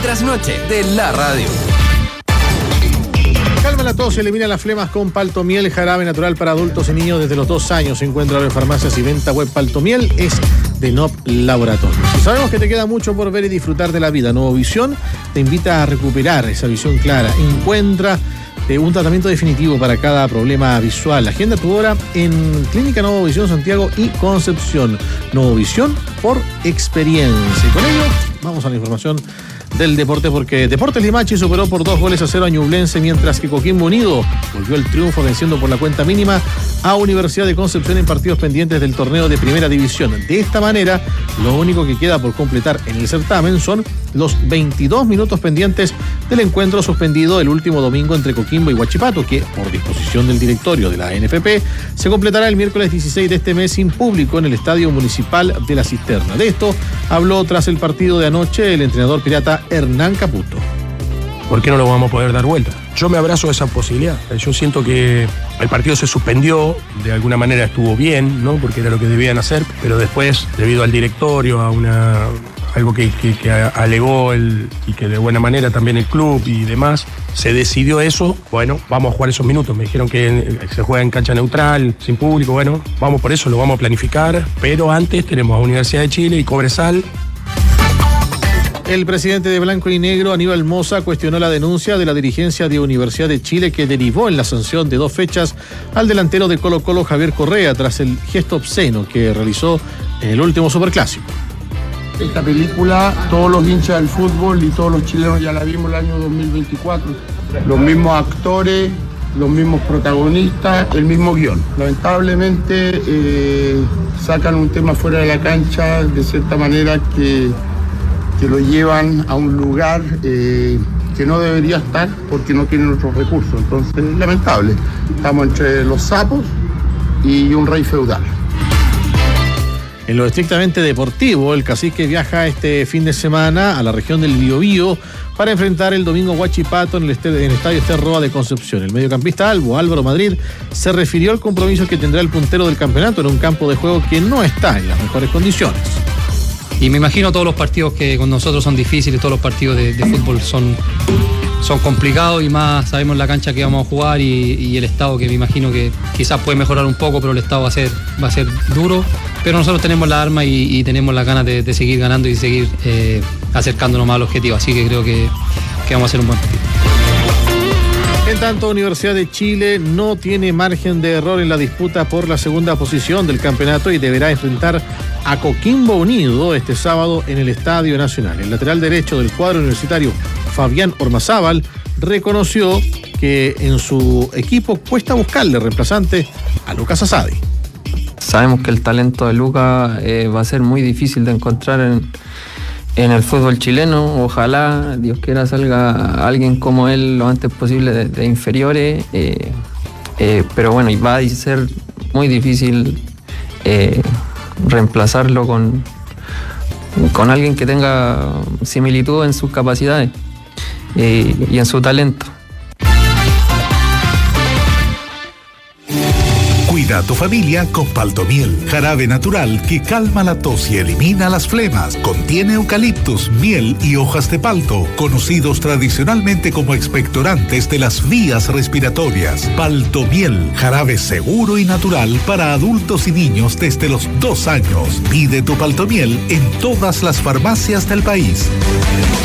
Trasnoche de la radio. Calma la tos, elimina las flemas con Paltomiel, jarabe natural para adultos y niños desde los 2 años. Se encuentra en farmacias y venta web. Paltomiel es de NOP Laboratorios. Y sabemos que te queda mucho por ver y disfrutar de la vida. Nuevo Visión te invita a recuperar esa visión clara. Encuentra un tratamiento definitivo para cada problema visual. Agenda tu hora en Clínica Nuevo Visión Santiago y Concepción. Nuevo Visión por experiencia. Y con ello vamos a la información del deporte, porque Deportes Limache superó por 2-0 a Ñublense, mientras que Coquimbo Unido volvió el triunfo venciendo por la cuenta mínima a Universidad de Concepción en partidos pendientes del torneo de Primera División. De esta manera, lo único que queda por completar en el certamen son los 22 minutos pendientes del encuentro suspendido el último domingo entre Coquimbo y Huachipato, que por disposición del directorio de la NFP se completará el miércoles 16 de este mes sin público en el Estadio Municipal de La Cisterna. De esto habló tras el partido de anoche el entrenador pirata Hernán Caputo. ¿Por qué no lo vamos a poder dar vuelta? Yo me abrazo a esa posibilidad. Yo siento que el partido se suspendió, de alguna manera estuvo bien, ¿no? Porque era lo que debían hacer, pero después, debido al directorio, a algo que alegó y que de buena manera también el club y demás, se decidió eso. Bueno, vamos a jugar esos minutos. Me dijeron que se juega en cancha neutral, sin público. Bueno, vamos por eso, lo vamos a planificar. Pero antes tenemos a Universidad de Chile y Cobresal. El presidente de Blanco y Negro, Aníbal Mosa, cuestionó la denuncia de la dirigencia de Universidad de Chile que derivó en la sanción de 2 fechas al delantero de Colo-Colo, Javier Correa, tras el gesto obsceno que realizó en el último Superclásico. Esta película, todos los hinchas del fútbol y todos los chilenos ya la vimos el año 2024. Los mismos actores, los mismos protagonistas, el mismo guión. Lamentablemente sacan un tema fuera de la cancha de cierta manera que lo llevan a un lugar que no debería estar porque no tienen otros recursos. Entonces, lamentable. Estamos entre los sapos y un rey feudal. En lo estrictamente deportivo, el Cacique viaja este fin de semana a la región del Biobío para enfrentar el domingo Huachipato en el Estadio Ester Roa de Concepción. El mediocampista Álvaro Madrid se refirió al compromiso que tendrá el puntero del campeonato en un campo de juego que no está en las mejores condiciones. Y me imagino todos los partidos que con nosotros son difíciles, todos los partidos de fútbol son complicados, y más sabemos la cancha que vamos a jugar y el estado, que me imagino que quizás puede mejorar un poco, pero el estado va a ser duro. Pero nosotros tenemos la arma y tenemos las ganas de seguir ganando y seguir acercándonos más al objetivo. Así que creo que vamos a hacer un buen partido. En tanto, Universidad de Chile no tiene margen de error en la disputa por la segunda posición del campeonato y deberá enfrentar a Coquimbo Unido este sábado en el Estadio Nacional. El lateral derecho del cuadro universitario, Fabián Ormazábal, reconoció que en su equipo cuesta buscarle reemplazante a Lucas Asadi. Sabemos que el talento de Lucas va a ser muy difícil de encontrar en el fútbol chileno. Ojalá, Dios quiera, salga alguien como él lo antes posible de inferiores, pero bueno, y va a ser muy difícil reemplazarlo con alguien que tenga similitud en sus capacidades y en su talento. Cuida a tu familia con Paltomiel, jarabe natural que calma la tos y elimina las flemas. Contiene eucaliptus, miel y hojas de palto, conocidos tradicionalmente como expectorantes de las vías respiratorias. Paltomiel, jarabe seguro y natural para adultos y niños desde los 2 años. Pide tu Paltomiel en todas las farmacias del país.